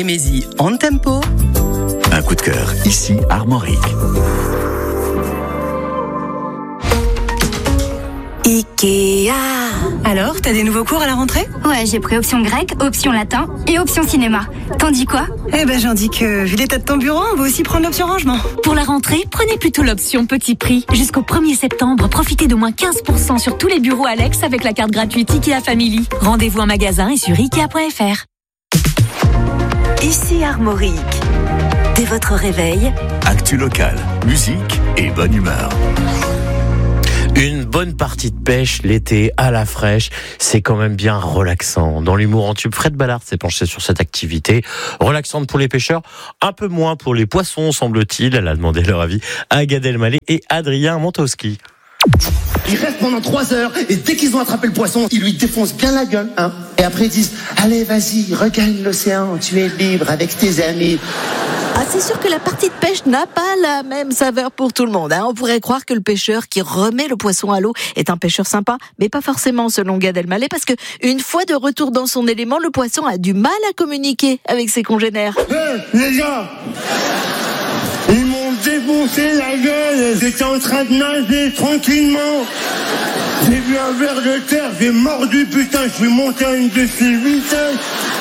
Mézi en tempo. Un coup de cœur, ici Armorique. Ikea. Alors, t'as des nouveaux cours à la rentrée ? Ouais, j'ai pris option grec, option latin et option cinéma. T'en dis quoi ? Eh ben, j'en dis que, vu l'état de ton bureau, on va aussi prendre l'option rangement. Pour la rentrée, prenez plutôt l'option petit prix. Jusqu'au 1er septembre, profitez d'au moins 15% sur tous les bureaux Alex avec la carte gratuite Ikea Family. Rendez-vous en magasin et sur Ikea.fr. Ici Armorique. Dès votre réveil, Actu locale, musique et bonne humeur. Une bonne partie de pêche l'été à la fraîche, c'est quand même bien relaxant. Dans l'humour en tube, Fred Ballard s'est penché sur cette activité. Relaxante pour les pêcheurs, un peu moins pour les poissons, semble-t-il. Elle a demandé leur avis à Gad Elmaleh et Adrien Montowski. Ils restent pendant 3 heures et dès qu'ils ont attrapé le poisson, ils lui défoncent bien la gueule. Et après ils disent « Allez, vas-y, regagne l'océan, tu es libre avec tes amis ». Ah, c'est sûr que la partie de pêche n'a pas la même saveur pour tout le monde. On pourrait croire que le pêcheur qui remet le poisson à l'eau est un pêcheur sympa, mais pas forcément selon Gad Elmaleh, parce que une fois de retour dans son élément, le poisson a du mal à communiquer avec ses congénères. Les gars, ils m'ont défoncé la gueule, j'étais en train de nager tranquillement. J'ai vu un ver de terre, j'ai mordu, putain, je suis monté à une de ces vitesses.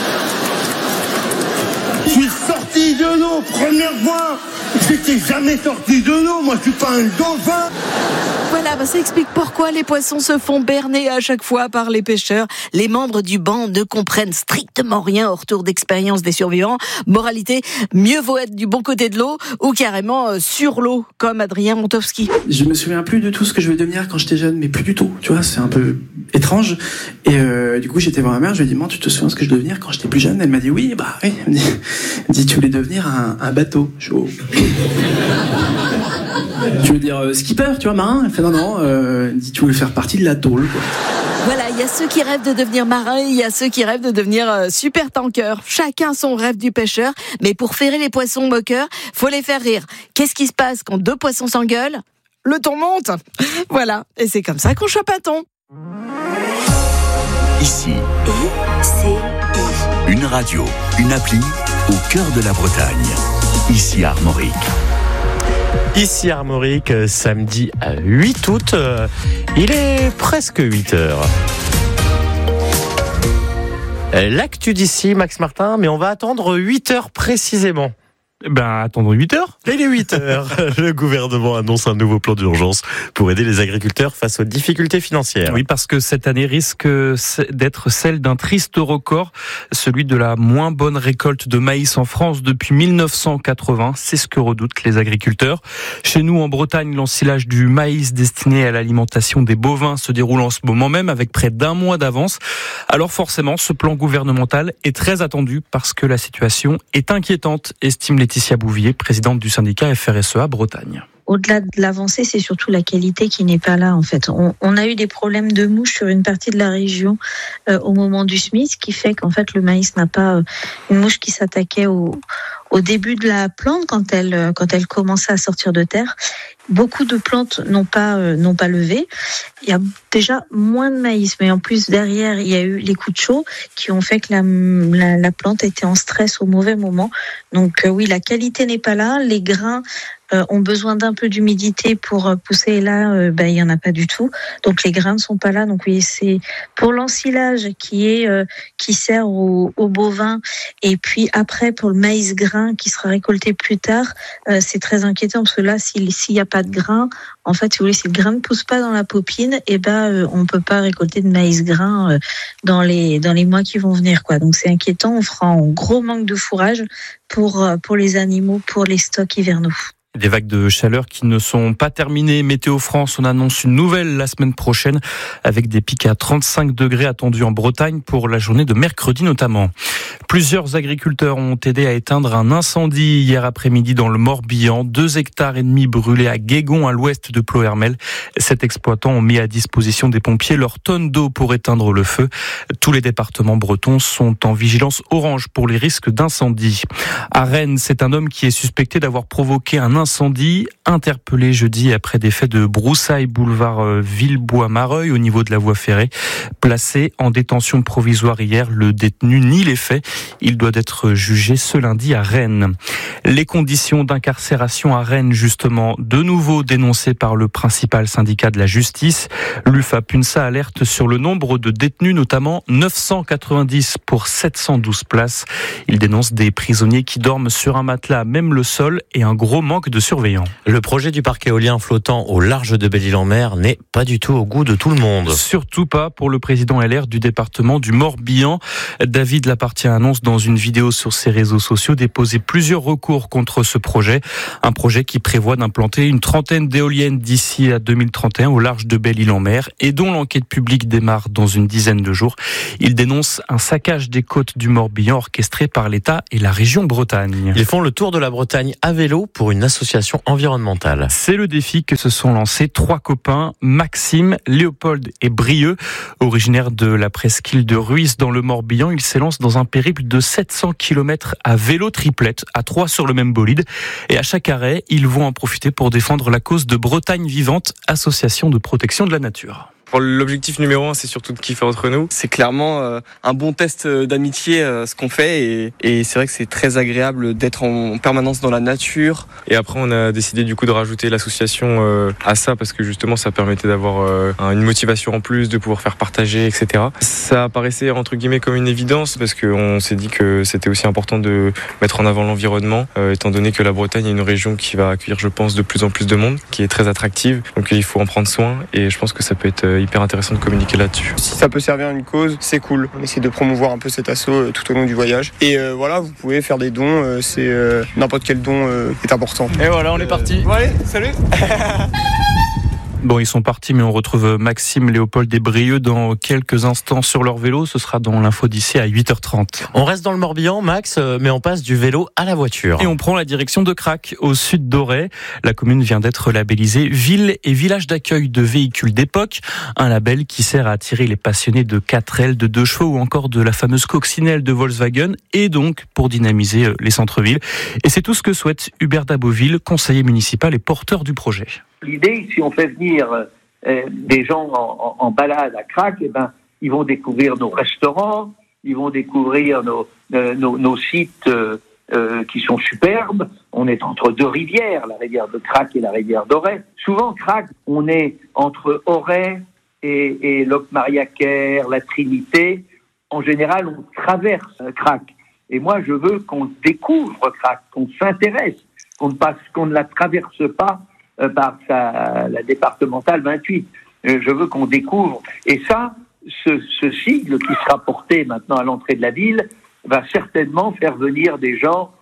Je suis sorti de l'eau, première fois. J'étais jamais sorti de l'eau, moi je suis pas un dauphin. Voilà, ça explique pourquoi les poissons se font berner à chaque fois par les pêcheurs. Les membres du banc ne comprennent strictement rien au retour d'expérience des survivants. Moralité, mieux vaut être du bon côté de l'eau ou carrément sur l'eau, comme Adrien Montowski. Je me souviens plus de tout ce que je vais devenir quand j'étais jeune, mais plus du tout, tu vois, c'est un peu étrange. Et du coup, j'étais voir ma mère, je lui ai dit, maman, tu te souviens de ce que je devais devenir quand j'étais plus jeune? Elle m'a dit, oui, bah oui. Elle me dit, tu voulais devenir un bateau. Je suis tu veux dire skipper, tu vois, marin? Elle fait non, elle dit, tu voulais faire partie de la tôle, quoi. Voilà, il y a ceux qui rêvent de devenir marin, il y a ceux qui rêvent de devenir super tanker. Chacun son rêve du pêcheur, mais pour ferrer les poissons moqueurs, faut les faire rire. Qu'est-ce qui se passe quand 2 poissons s'engueulent? Le thon monte. Voilà, et c'est comme ça qu'on chope un thon. Ici, une radio, une appli au cœur de la Bretagne. Ici Armorique. Ici Armorique, samedi 8 août, il est presque 8 heures. L'actu d'ici, Max Martin, mais on va attendre 8 heures précisément. Attendons 8 heures. Il est 8 heures. Le gouvernement annonce un nouveau plan d'urgence pour aider les agriculteurs face aux difficultés financières. Oui, parce que cette année risque d'être celle d'un triste record, celui de la moins bonne récolte de maïs en France depuis 1980. C'est ce que redoutent les agriculteurs. Chez nous, en Bretagne, l'ensilage du maïs destiné à l'alimentation des bovins se déroule en ce moment même avec près d'1 mois d'avance. Alors forcément, ce plan gouvernemental est très attendu parce que la situation est inquiétante, estime Laetitia Bouvier, présidente du syndicat FRSEA Bretagne. Au-delà de l'avancée, c'est surtout la qualité qui n'est pas là, en fait. On a eu des problèmes de mouches sur une partie de la région au moment du semis, ce qui fait qu'en fait, le maïs n'a pas une mouche qui s'attaquait au début de la plante, quand elle commençait à sortir de terre. Beaucoup de plantes n'ont pas levé. Il y a déjà moins de maïs, mais en plus derrière, il y a eu les coups de chaud qui ont fait que la plante était en stress au mauvais moment. Donc oui, la qualité n'est pas là. Les grains ont besoin d'un peu d'humidité pour pousser. Et là, il y en a pas du tout. Donc les grains ne sont pas là. Donc oui, c'est pour l'ensilage qui sert aux bovins, et puis après pour le maïs grain qui sera récolté plus tard, c'est très inquiétant parce que là, s'il y a pas de grain, en fait, si vous voulez, si le grain ne pousse pas dans la popine, on peut pas récolter de maïs grain dans les mois qui vont venir, quoi. Donc c'est inquiétant. On fera un gros manque de fourrage pour les animaux, pour les stocks hivernaux. Des vagues de chaleur qui ne sont pas terminées. Météo France, on annonce une nouvelle la semaine prochaine avec des pics à 35 degrés attendus en Bretagne pour la journée de mercredi notamment. Plusieurs agriculteurs ont aidé à éteindre un incendie hier après-midi dans le Morbihan. 2,5 hectares brûlés à Guégon, à l'ouest de Ploërmel. 7 exploitants ont mis à disposition des pompiers leurs tonnes d'eau pour éteindre le feu. Tous les départements bretons sont en vigilance orange pour les risques d'incendie. À Rennes, c'est un homme qui est suspecté d'avoir provoqué un incendie. Interpellé jeudi après des faits de broussailles boulevard Villebois-Mareuil au niveau de la voie ferrée. Placé en détention provisoire hier, le détenu nie les faits. Il doit être jugé ce lundi à Rennes. Les conditions d'incarcération à Rennes, justement, de nouveau dénoncées par le principal syndicat de la justice. L'UFA-PUNSA alerte sur le nombre de détenus, notamment 990 pour 712 places. Il dénonce des prisonniers qui dorment sur un matelas, même le sol, et un gros manque de surveillants. Le projet du parc éolien flottant au large de Belle-Île-en-Mer n'est pas du tout au goût de tout le monde. Surtout pas pour le président LR du département du Morbihan. David Lapartien annonce dans une vidéo sur ses réseaux sociaux déposer plusieurs recours contre ce projet. Un projet qui prévoit d'implanter une trentaine d'éoliennes d'ici à 2031 au large de Belle-Île-en-Mer et dont l'enquête publique démarre dans une dizaine de jours. Il dénonce un saccage des côtes du Morbihan orchestré par l'État et la région Bretagne. Ils font le tour de la Bretagne à vélo pour une association environnementale. C'est le défi que se sont lancés 3 copains, Maxime, Léopold et Brieux. Originaires de la presqu'île de Ruisse dans le Morbihan, ils s'élancent dans un périple de 700 km à vélo triplette, à 3 sur le même bolide. Et à chaque arrêt, ils vont en profiter pour défendre la cause de Bretagne Vivante, association de protection de la nature. L'objectif numéro 1, c'est surtout de kiffer entre nous. C'est clairement un bon test d'amitié ce qu'on fait et c'est vrai que c'est très agréable d'être en permanence dans la nature. Et après, on a décidé du coup de rajouter l'association à ça parce que justement, ça permettait d'avoir une motivation en plus, de pouvoir faire partager, etc. Ça apparaissait entre guillemets comme une évidence parce qu'on s'est dit que c'était aussi important de mettre en avant l'environnement, étant donné que la Bretagne est une région qui va accueillir, je pense, de plus en plus de monde, qui est très attractive. Donc il faut en prendre soin et je pense que ça peut être hyper intéressant de communiquer là-dessus. Si ça peut servir à une cause, c'est cool. On essaie de promouvoir un peu cet assaut tout au long du voyage. Et voilà, vous pouvez faire des dons, n'importe quel don est important. Et voilà, on est parti. Bon, allez, salut. Bon, ils sont partis, mais on retrouve Maxime, Léopold et Brieux dans quelques instants sur leur vélo. Ce sera dans l'info d'ici à 8h30. On reste dans le Morbihan, Max, mais on passe du vélo à la voiture. Et on prend la direction de Crac, au sud d'Auray. La commune vient d'être labellisée ville et village d'accueil de véhicules d'époque. Un label qui sert à attirer les passionnés de 4L, de 2 chevaux ou encore de la fameuse coccinelle de Volkswagen et donc pour dynamiser les centres-villes. Et c'est tout ce que souhaite Hubert Daboville, conseiller municipal et porteur du projet. L'idée, si on fait venir des gens en balade à Crac, eh ben, ils vont découvrir nos restaurants, ils vont découvrir nos sites qui sont superbes. On est entre 2 rivières, la rivière de Crac et la rivière d'Auray. Souvent, Crac, on est entre Auray et Locmariaquer, la Trinité. En général, on traverse Crac. Et moi, je veux qu'on découvre Crac, qu'on s'intéresse, qu'on ne la traverse pas par la départementale 28. Je veux qu'on découvre. Et ça, ce sigle qui sera porté maintenant à l'entrée de la ville va certainement faire venir des gens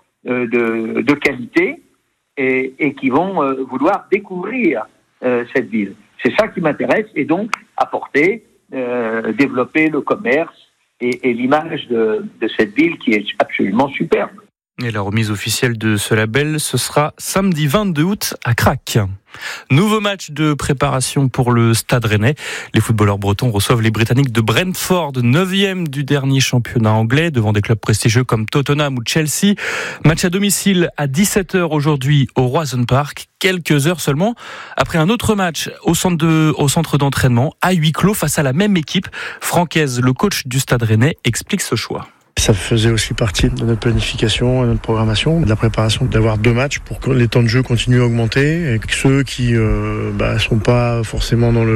de qualité et qui vont vouloir découvrir cette ville. C'est ça qui m'intéresse et donc apporter, développer le commerce et l'image de cette ville qui est absolument superbe. Et la remise officielle de ce label, ce sera samedi 22 août à Crac. Nouveau match de préparation pour le Stade Rennais. Les footballeurs bretons reçoivent les Britanniques de Brentford, 9e du dernier championnat anglais, devant des clubs prestigieux comme Tottenham ou Chelsea. Match à domicile à 17h aujourd'hui au Roison Park. Quelques heures seulement après un autre match au centre d'entraînement à huis clos face à la même équipe. Francaise, le coach du Stade Rennais, explique ce choix. Ça faisait aussi partie de notre planification, de notre programmation, de la préparation, d'avoir 2 matchs pour que les temps de jeu continuent à augmenter et que ceux qui sont pas forcément dans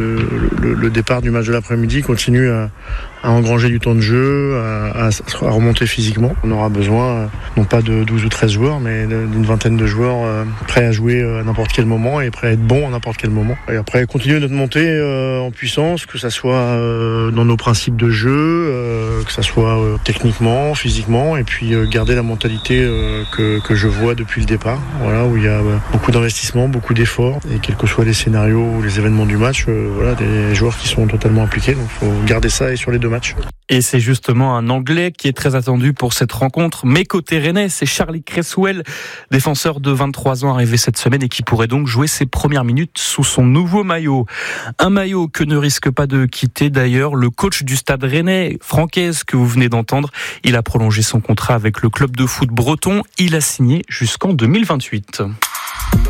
le départ du match de l'après-midi continuent à engranger du temps de jeu, à remonter physiquement. On aura besoin, non pas de 12 ou 13 joueurs, mais d'une vingtaine de joueurs prêts à jouer à n'importe quel moment et prêts à être bons à n'importe quel moment. Et après, continuer notre montée en puissance, que ça soit dans nos principes de jeu, que ça soit techniquement, physiquement, et puis garder la mentalité que je vois depuis le départ, voilà, où il y a beaucoup d'investissement, beaucoup d'efforts, et quels que soient les scénarios ou les événements du match, des joueurs qui sont totalement impliqués, donc il faut garder ça et sur les 2 matchs. Et c'est justement un Anglais qui est très attendu pour cette rencontre. Mais côté rennais, c'est Charlie Cresswell, défenseur de 23 ans arrivé cette semaine et qui pourrait donc jouer ses premières minutes sous son nouveau maillot. Un maillot que ne risque pas de quitter d'ailleurs le coach du Stade Rennais, Francaise, que vous venez d'entendre. Il a prolongé son contrat avec le club de foot breton. Il a signé jusqu'en 2028.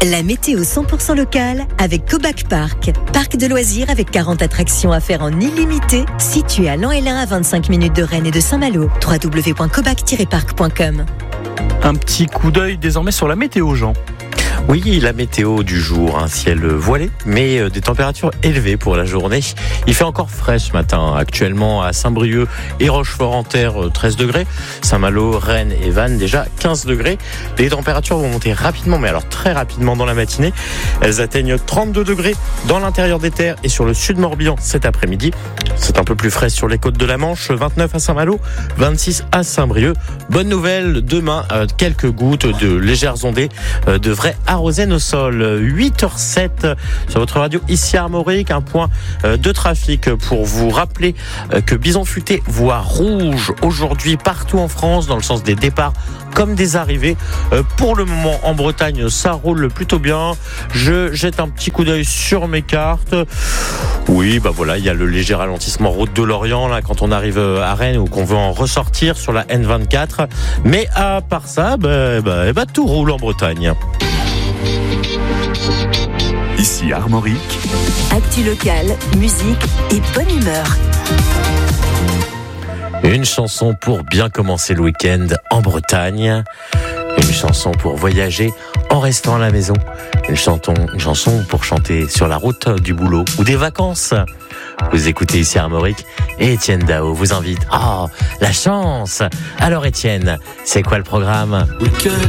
La météo 100% locale avec Cobac Park. Parc de loisirs avec 40 attractions à faire en illimité, situé à Lan-Hélin à 25 minutes de Rennes et de Saint-Malo. www.cobac-park.com. Un petit coup d'œil désormais sur la météo, Jean. Oui, la météo du jour, un ciel voilé, mais des températures élevées pour la journée. Il fait encore frais ce matin, actuellement à Saint-Brieuc et Rochefort-en-Terre, 13 degrés. Saint-Malo, Rennes et Vannes, déjà 15 degrés. Les températures vont monter rapidement, mais alors très rapidement dans la matinée. Elles atteignent 32 degrés dans l'intérieur des terres et sur le sud Morbihan cet après-midi. C'est un peu plus frais sur les côtes de la Manche, 29 à Saint-Malo, 26 à Saint-Brieuc. Bonne nouvelle, demain, quelques gouttes de légères ondées devraient arroser nos sols. 8h07 sur votre radio ici à Armorique, un point de trafic pour vous rappeler que Bison Futé voit rouge aujourd'hui partout en France dans le sens des départs comme des arrivées. Pour le moment en Bretagne ça roule plutôt bien. Je jette un petit coup d'œil sur mes cartes. Oui, bah voilà, il y a le léger ralentissement route de Lorient là quand on arrive à Rennes ou qu'on veut en ressortir sur la N24. Mais à part ça, tout roule en Bretagne. Ici Armorique. Actu locale, musique et bonne humeur. Une chanson pour bien commencer le week-end en Bretagne. Une chanson pour voyager en restant à la maison. Une chanson pour chanter sur la route du boulot ou des vacances. Vous écoutez ici Armorique et Étienne Dao vous invite. Oh, la chance! Alors Étienne, c'est quoi le programme?